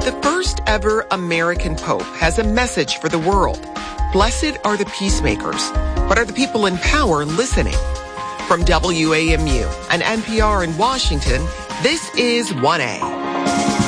The first ever American Pope has a message for the world. Blessed are the peacemakers, but are the people in power listening? From WAMU and NPR in Washington, this is 1A.